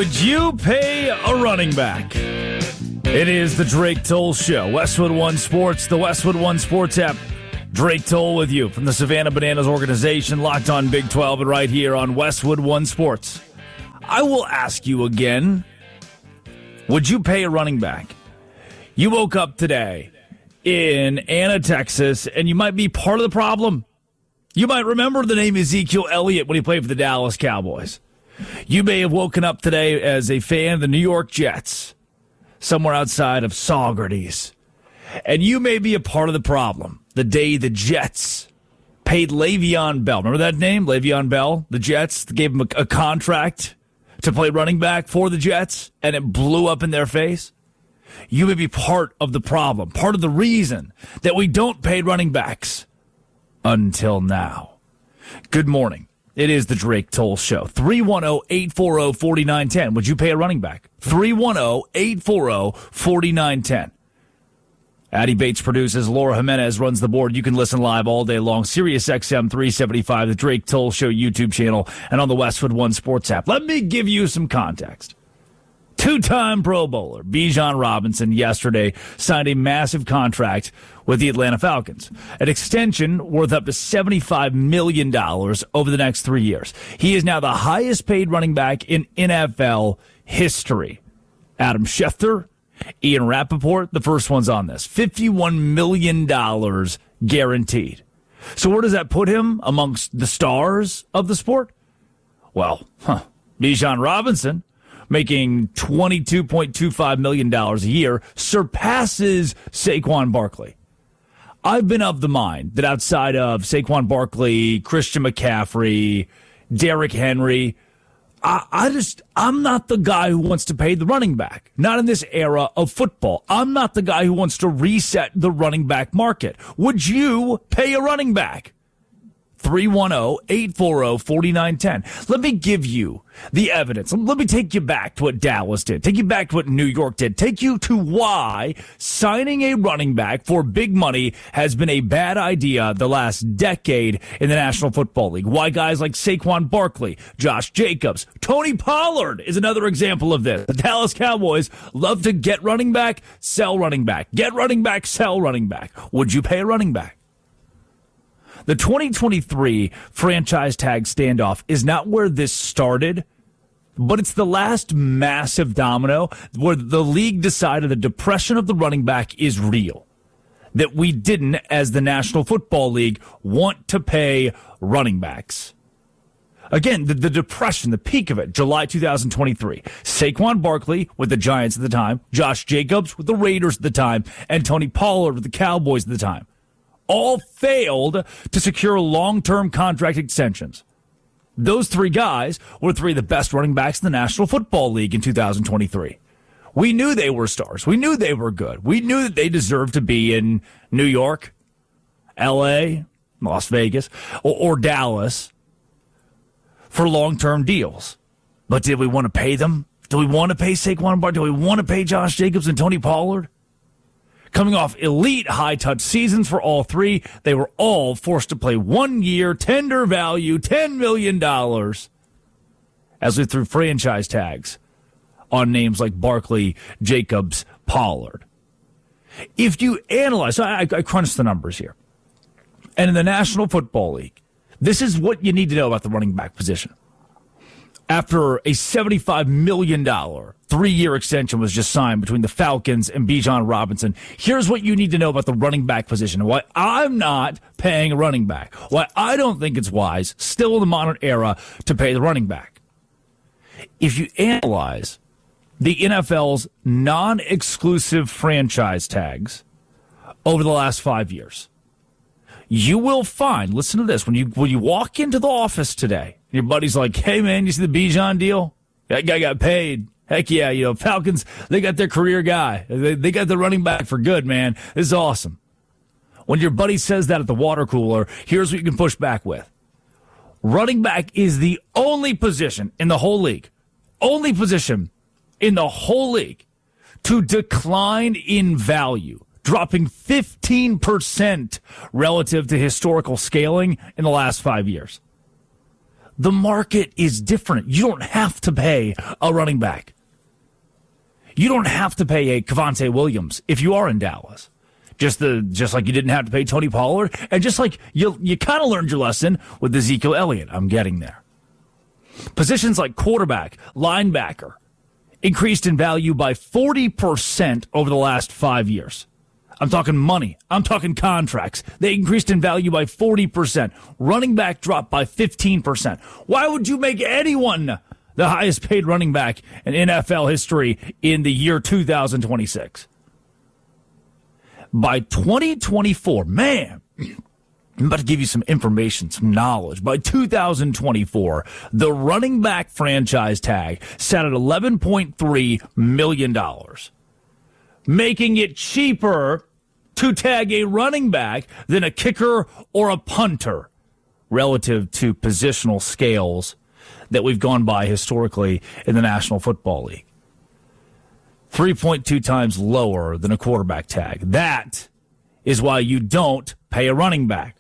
Would you pay a running back? It is the Drake Toll Show. Westwood One Sports, the Westwood One Sports app. Drake Toll with you from the Savannah Bananas organization, locked on Big 12 and right here on Westwood One Sports. I will ask you again, would you pay a running back? You woke up today in Anna, Texas, and you might be part of the problem. You might remember the name Ezekiel Elliott when he played for the Dallas Cowboys. You may have woken up today as a fan of the New York Jets, somewhere outside of Saugerties. And you may be a part of the problem the day the Jets paid Le'Veon Bell. Remember that name, Le'Veon Bell? The Jets gave him a contract to play running back for the Jets, and it blew up in their face. You may be part of the problem, part of the reason that we don't pay running backs until now. Good morning. It is the Drake Toll Show. 310-840-4910. Would you pay a running back? 310-840-4910. Addie Bates produces. Laura Jimenez runs the board. You can listen live all day long. Sirius XM 375, the Drake Toll Show YouTube channel, and on the Westwood One Sports app. Let me give you some context. Two-time Pro Bowler Bijan Robinson yesterday signed a massive contract with the Atlanta Falcons, an extension worth up to $75 million over the next 3 years. He is now the highest paid running back in NFL history. Adam Schefter, Ian Rappaport, the first one's on this. $51 million guaranteed. So where does that put him amongst the stars of the sport? Well, Bijan Robinson, making $22.25 million a year, surpasses Saquon Barkley. I've been of the mind that outside of Saquon Barkley, Christian McCaffrey, Derrick Henry, I'm not the guy who wants to pay the running back. Not in this era of football. I'm not the guy who wants to reset the running back market. Would you pay a running back? 310-840-4910. Let me give you the evidence. Let me take you back to what Dallas did. Take you back to what New York did. Take you to why signing a running back for big money has been a bad idea the last decade in the National Football League. Why guys like Saquon Barkley, Josh Jacobs, Tony Pollard is another example of this. The Dallas Cowboys love to get running back, sell running back. Get running back, sell running back. Would you pay a running back? The 2023 franchise tag standoff is not where this started, but it's the last massive domino where the league decided the depression of the running back is real. That we didn't, as the National Football League, want to pay running backs. Again, the depression, the peak of it, July 2023. Saquon Barkley with the Giants at the time, Josh Jacobs with the Raiders at the time, and Tony Pollard with the Cowboys at the time. All failed to secure long-term contract extensions. Those three guys were three of the best running backs in the National Football League in 2023. We knew they were stars. We knew they were good. We knew that they deserved to be in New York, L.A., Las Vegas, or Dallas for long-term deals. But did we want to pay them? Do we want to pay Saquon Barkley? Do we want to pay Josh Jacobs and Tony Pollard? Coming off elite high-touch seasons for all three, they were all forced to play 1 year, tender value, $10 million, as we threw franchise tags on names like Barkley, Jacobs, Pollard. If you analyze, so I crunched the numbers here, and in the National Football League, this is what you need to know about the running back position. After a $75 million 3-year extension was just signed between the Falcons and Bijan Robinson, here's what you need to know about the running back position. Why I'm not paying a running back. Why I don't think it's wise, still in the modern era, to pay the running back. If you analyze the NFL's non-exclusive franchise tags over the last 5 years, you will find, listen to this, when you walk into the office today, your buddy's like, hey, man, you see the Bijan deal? That guy got paid. Heck yeah, Falcons, they got their career guy. They got the running back for good, man. This is awesome. When your buddy says that at the water cooler, here's what you can push back with. Running back is the only position in the whole league to decline in value, dropping 15% relative to historical scaling in the last 5 years. The market is different. You don't have to pay a running back. You don't have to pay a Cavante Williams if you are in Dallas. Just like you didn't have to pay Tony Pollard, and just like you kind of learned your lesson with Ezekiel Elliott. I'm getting there. Positions like quarterback, linebacker, increased in value by 40% over the last 5 years. I'm talking money. I'm talking contracts. They increased in value by 40%. Running back dropped by 15%. Why would you make anyone the highest paid running back in NFL history in the year 2026? By 2024, man, I'm about to give you some information, some knowledge. By 2024, the running back franchise tag sat at $11.3 million, making it cheaper to tag a running back than a kicker or a punter relative to positional scales that we've gone by historically in the National Football League. 3.2 times lower than a quarterback tag. That is why you don't pay a running back.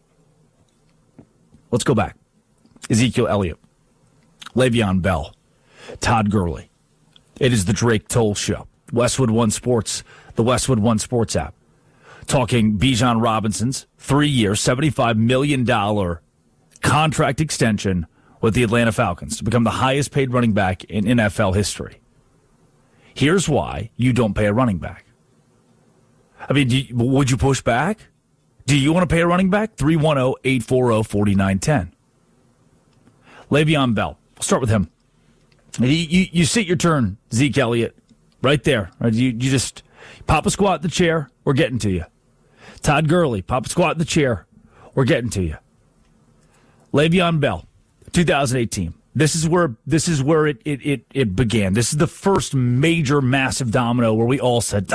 Let's go back. Ezekiel Elliott, Le'Veon Bell, Todd Gurley. It is the Drake Toll Show. Westwood One Sports, the Westwood One Sports app. Talking Bijan Robinson's 3-year, $75 million contract extension with the Atlanta Falcons to become the highest paid running back in NFL history. Here's why you don't pay a running back. I mean, would you push back? Do you want to pay a running back? 310-840-4910. Le'Veon Bell. We'll start with him. You sit your turn, Zeke Elliott, right there. Right? You just pop a squat in the chair. We're getting to you. Todd Gurley, pop a squat in the chair. We're getting to you. Le'Veon Bell, 2018. This is where it began. This is the first major, massive domino where we all said,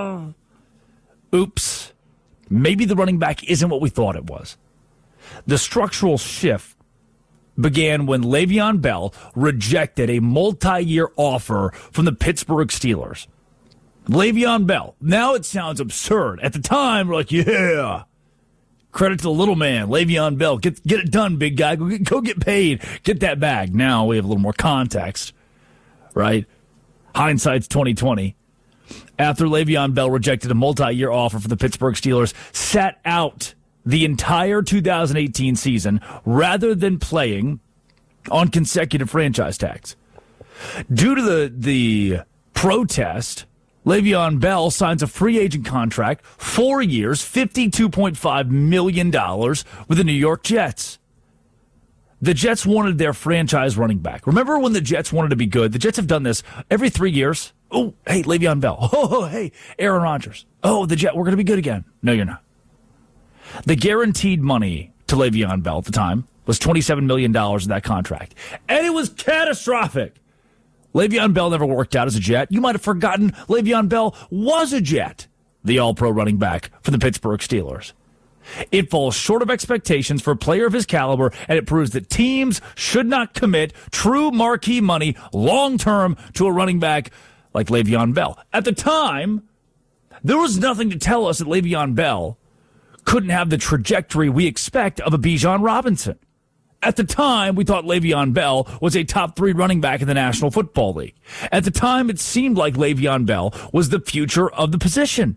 oops, maybe the running back isn't what we thought it was. The structural shift began when Le'Veon Bell rejected a multi-year offer from the Pittsburgh Steelers. Le'Veon Bell. Now it sounds absurd. At the time, we're like, yeah. Credit to the little man, Le'Veon Bell. Get it done, big guy. Go get paid. Get that bag. Now we have a little more context, right? Hindsight's 2020. After Le'Veon Bell rejected a multi-year offer for the Pittsburgh Steelers, sat out the entire 2018 season rather than playing on consecutive franchise tags. Due to the protest, Le'Veon Bell signs a free agent contract, 4 years, $52.5 million with the New York Jets. The Jets wanted their franchise running back. Remember when the Jets wanted to be good? The Jets have done this every 3 years. Oh, hey, Le'Veon Bell. Oh, hey, Aaron Rodgers. Oh, the Jets, we're going to be good again. No, you're not. The guaranteed money to Le'Veon Bell at the time was $27 million in that contract. And it was catastrophic. Le'Veon Bell never worked out as a Jet. You might have forgotten Le'Veon Bell was a Jet, the all-pro running back for the Pittsburgh Steelers. It falls short of expectations for a player of his caliber, and it proves that teams should not commit true marquee money long-term to a running back like Le'Veon Bell. At the time, there was nothing to tell us that Le'Veon Bell couldn't have the trajectory we expect of a Bijan Robinson. At the time, we thought Le'Veon Bell was a top 3 running back in the National Football League. At the time, it seemed like Le'Veon Bell was the future of the position.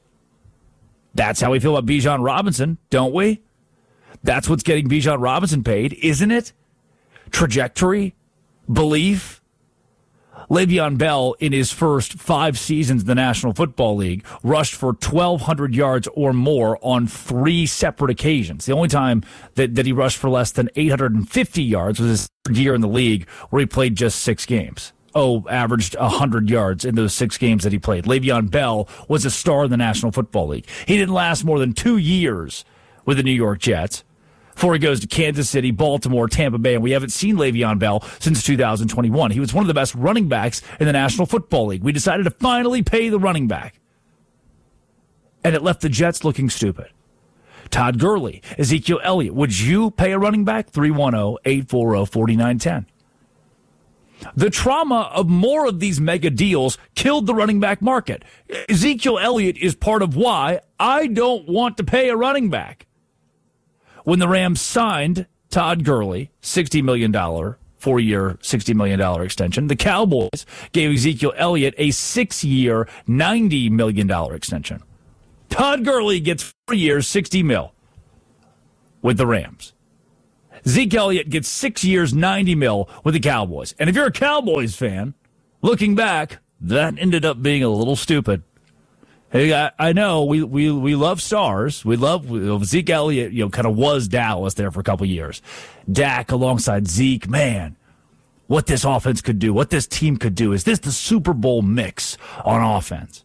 That's how we feel about Bijan Robinson, don't we? That's what's getting Bijan Robinson paid, isn't it? Trajectory? Belief? Le'Veon Bell, in his first 5 seasons in the National Football League, rushed for 1,200 yards or more on 3 separate occasions. The only time that he rushed for less than 850 yards was his third year in the league, where he played just 6 games. Averaged 100 yards in those 6 games that he played. Le'Veon Bell was a star in the National Football League. He didn't last more than 2 years with the New York Jets before he goes to Kansas City, Baltimore, Tampa Bay, and we haven't seen Le'Veon Bell since 2021. He was one of the best running backs in the National Football League. We decided to finally pay the running back, and it left the Jets looking stupid. Todd Gurley, Ezekiel Elliott, would you pay a running back? 310-840-4910. The trauma of more of these mega deals killed the running back market. Ezekiel Elliott is part of why I don't want to pay a running back. When the Rams signed Todd Gurley, $60 million, 4-year, $60 million extension. The Cowboys gave Ezekiel Elliott a 6-year, $90 million extension. Todd Gurley gets 4 years, $60 million with the Rams. Zeke Elliott gets 6 years, $90 million with the Cowboys. And if you're a Cowboys fan, looking back, that ended up being a little stupid. Hey, I know we love stars. We love Zeke Elliott, kind of was Dallas there for a couple years. Dak alongside Zeke, man, what this offense could do, what this team could do. Is this the Super Bowl mix on offense?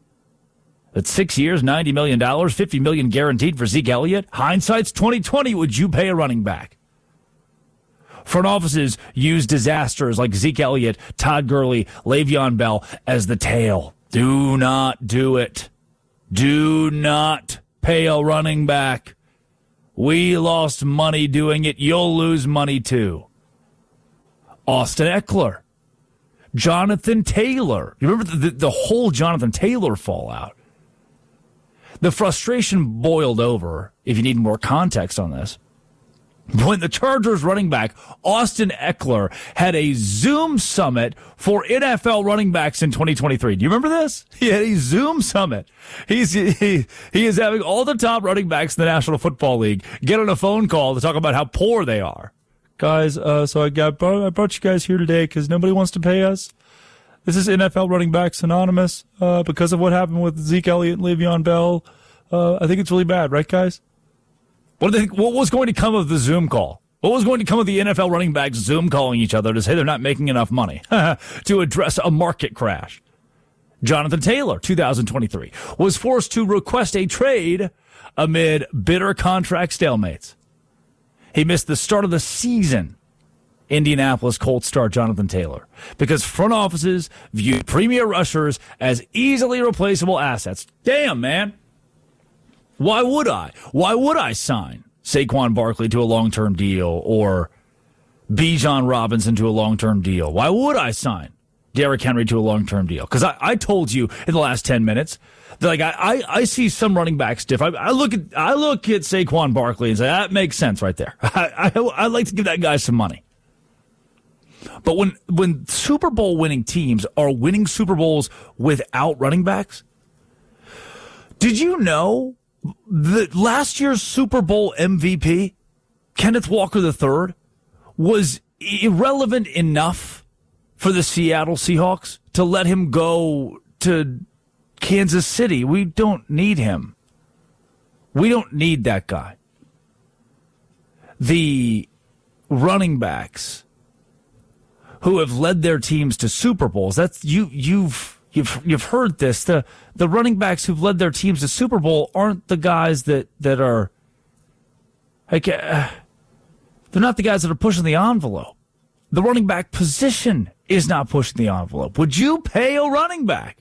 At 6 years, $90 million, $50 million guaranteed for Zeke Elliott. Hindsight's 2020. Would you pay a running back? Front offices use disasters like Zeke Elliott, Todd Gurley, Le'Veon Bell as the tail. Do not do it. Do not pay a running back. We lost money doing it. You'll lose money too. Austin Eckler. Jonathan Taylor. You remember the whole Jonathan Taylor fallout? The frustration boiled over, if you need more context on this, when the Chargers running back, Austin Eckler, had a Zoom summit for NFL running backs in 2023. Do you remember this? He had a Zoom summit. He is having all the top running backs in the National Football League get on a phone call to talk about how poor they are. Guys, so I brought you guys here today because nobody wants to pay us. This is NFL Running Backs Anonymous because of what happened with Zeke Elliott and Le'Veon Bell. I think it's really bad, right, guys? What was going to come of the Zoom call? What was going to come of the NFL running backs Zoom calling each other to say they're not making enough money to address a market crash? Jonathan Taylor, 2023, was forced to request a trade amid bitter contract stalemates. He missed the start of the season. Indianapolis Colts star Jonathan Taylor, because front offices viewed premier rushers as easily replaceable assets. Damn, man. Why would I? Why would I sign Saquon Barkley to a long-term deal or Bijan Robinson to a long-term deal? Why would I sign Derrick Henry to a long-term deal? Because I told you in the last 10 minutes that I see some running backs different. I look at Saquon Barkley and say that makes sense right there. I'd like to give that guy some money. But when Super Bowl winning teams are winning Super Bowls without running backs, did you know that last year's Super Bowl MVP, Kenneth Walker III, was irrelevant enough for the Seattle Seahawks to let him go to Kansas City? We don't need him. We don't need that guy. The running backs who have led their teams to Super Bowls, that's you've heard this. The running backs who've led their teams to Super Bowl aren't the guys that are like they're not the guys that are pushing the envelope. The running back position is not pushing the envelope. Would you pay a running back?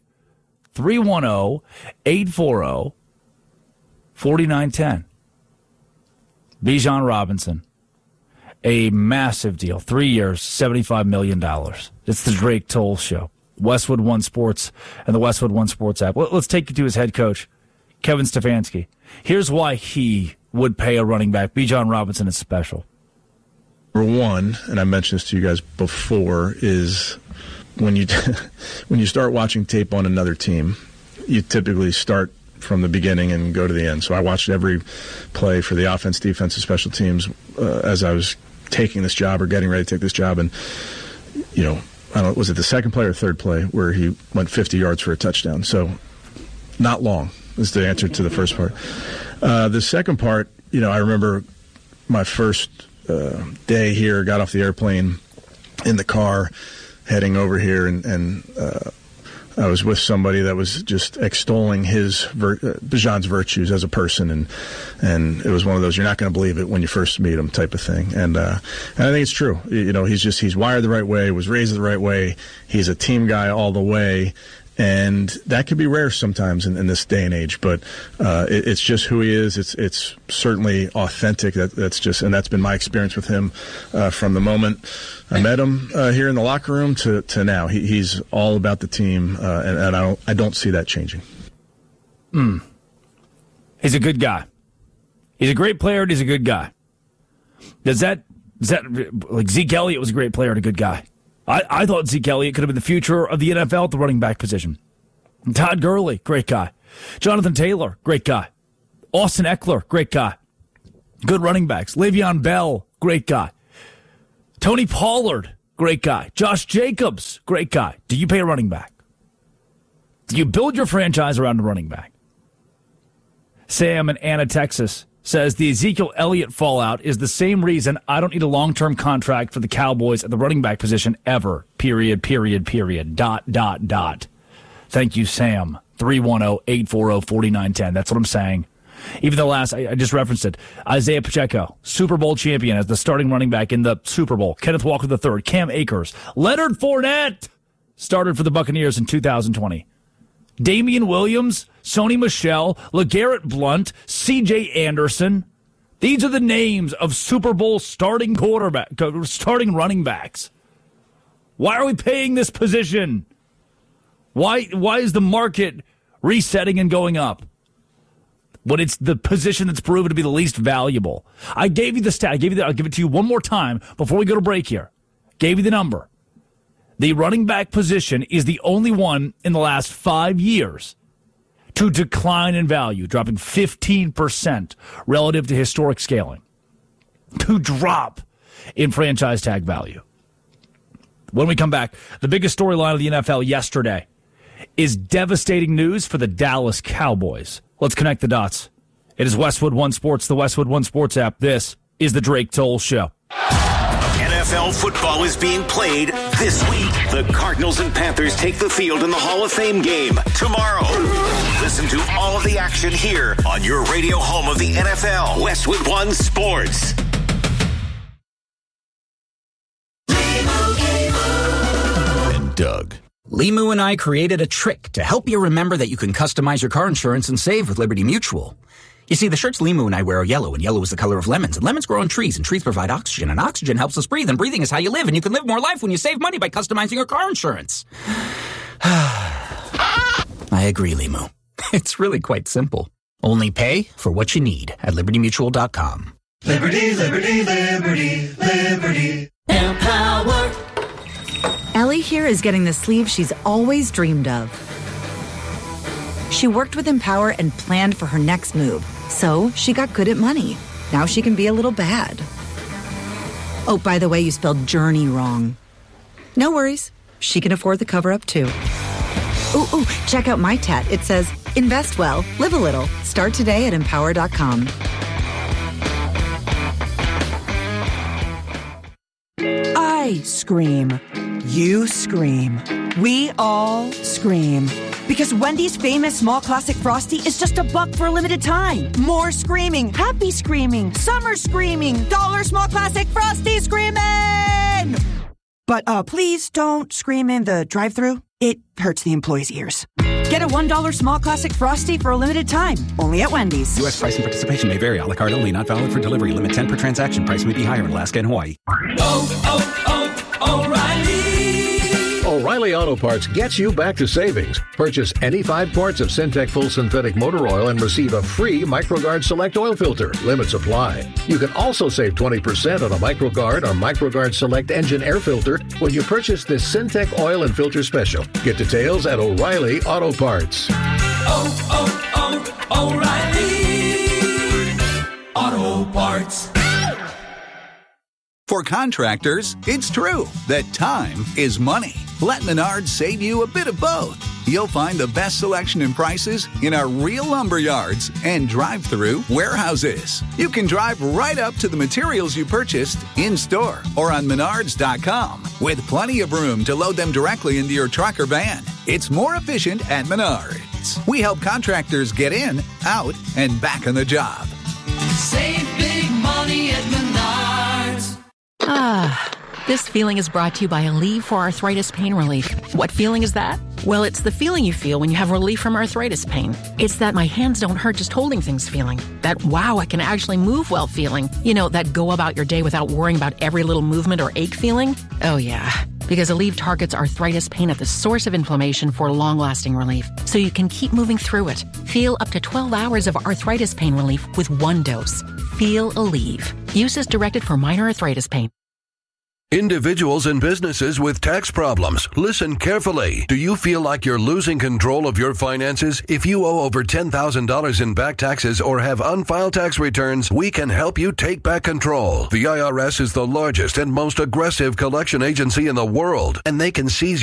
310-840-4910. Bijan Robinson. A massive deal. 3 years, $75 million. It's the Drake Toll Show. Westwood One Sports and the Westwood One Sports app. Let's take you to his head coach, Kevin Stefanski. Here's why he would pay a running back. Bijan Robinson is special. Number one, and I mentioned this to you guys before, is when you start watching tape on another team, you typically start from the beginning and go to the end. So I watched every play for the offense, defense, and special teams as I was taking this job or getting ready to take this job. And, I don't know, was it the second play or third play where he went 50 yards for a touchdown? So not long is the answer to the first part. The second part, I remember my first day here, got off the airplane in the car heading over here, and I was with somebody that was just extolling Bijan's virtues as a person, and it was one of those you're not going to believe it when you first meet him type of thing. And I think it's true. He's wired the right way, was raised the right way. He's a team guy all the way. And that could be rare sometimes in this day and age, but it's just who he is. It's certainly authentic. That's been my experience with him from the moment I met him here in the locker room to now. He's all about the team, and I don't see that changing. He's a good guy. He's a great player, and he's a good guy. Is that like Zeke Elliott was a great player and a good guy. I thought Zeke Elliott could have been the future of the NFL at the running back position. Todd Gurley, great guy. Jonathan Taylor, great guy. Austin Eckler, great guy. Good running backs. Le'Veon Bell, great guy. Tony Pollard, great guy. Josh Jacobs, great guy. Do you pay a running back? Do you build your franchise around a running back? Sam in Anna, Texas says the Ezekiel Elliott fallout is the same reason I don't need a long-term contract for the Cowboys at the running back position ever. Period. Thank you, Sam. 310-840-4910. That's what I'm saying. Even though I just referenced it. Isaiah Pacheco, Super Bowl champion as the starting running back in the Super Bowl. Kenneth Walker III, Cam Akers. Leonard Fournette started for the Buccaneers in 2020. Damian Williams, Sony Michel, LeGarrette Blount, C.J. Anderson. These are the names of Super Bowl starting running backs. Why are we paying this position? Why is the market resetting and going up when it's the position that's proven to be the least valuable? I gave you the stat. I'll give it to you one more time before we go to break here. Gave you the number. The running back position is the only one in the last 5 years to decline in value, dropping 15% relative to historic scaling, to drop in franchise tag value. When we come back, the biggest storyline of the NFL yesterday is devastating news for the Dallas Cowboys. Let's connect the dots. It is Westwood One Sports, the Westwood One Sports app. This is the Drake Toll Show. NFL football is being played this week. The Cardinals and Panthers take the field in the Hall of Fame game tomorrow. Listen to all of the action here on your radio home of the NFL, Westwood One Sports. And Doug. Limu and I created a trick to help you remember that you can customize your car insurance and save with Liberty Mutual. You see, the shirts Limu and I wear are yellow, and yellow is the color of lemons, and lemons grow on trees, and trees provide oxygen, and oxygen helps us breathe, and breathing is how you live, and you can live more life when you save money by customizing your car insurance. I agree, Limu. It's really quite simple. Only pay for what you need at LibertyMutual.com. Liberty, liberty, liberty, liberty. Empower. Ellie here is getting the sleeve she's always dreamed of. She worked with Empower and planned for her next move, so she got good at money. Now she can be a little bad. Oh, by the way, you spelled journey wrong. No worries. She can afford the cover-up, too. Ooh, check out my tat. It says, invest well, live a little. Start today at Empower.com. I scream. You scream. We all scream. Because Wendy's famous small classic Frosty is just $1 for a limited time. More screaming, happy screaming, summer screaming, $1 small classic Frosty screaming! But please don't scream in the drive-thru. It hurts the employees' ears. Get a $1 small classic Frosty for a limited time. Only at Wendy's. U.S. price and participation may vary. A la carte only. Not valid for delivery. Limit 10 per transaction. Price may be higher in Alaska and Hawaii. O'Reilly Auto Parts gets you back to savings. Purchase any 5 quarts of Syntec Full Synthetic Motor Oil and receive a free MicroGuard Select Oil Filter. Limits apply. You can also save 20% on a MicroGuard or MicroGuard Select Engine Air Filter when you purchase this Syntec Oil and Filter Special. Get details at O'Reilly Auto Parts. O'Reilly Auto Parts. For contractors, it's true that time is money. Let Menards save you a bit of both. You'll find the best selection and prices in our real lumber yards and drive-through warehouses. You can drive right up to the materials you purchased in-store or on Menards.com with plenty of room to load them directly into your truck or van. It's more efficient at Menards. We help contractors get in, out, and back on the job. Save big money at Menards. This feeling is brought to you by Aleve for Arthritis Pain Relief. What feeling is that? Well, it's the feeling you feel when you have relief from arthritis pain. It's that my hands don't hurt just holding things feeling. That, wow, I can actually move well feeling. You know, that go about your day without worrying about every little movement or ache feeling. Oh, yeah. Because Aleve targets arthritis pain at the source of inflammation for long-lasting relief, so you can keep moving through it. Feel up to 12 hours of arthritis pain relief with 1 dose. Feel Aleve. Use as directed for minor arthritis pain. Individuals and businesses with tax problems, listen carefully. Do you feel like you're losing control of your finances? If you owe over $10,000 in back taxes or have unfiled tax returns, we can help you take back control. The IRS is the largest and most aggressive collection agency in the world, and they can seize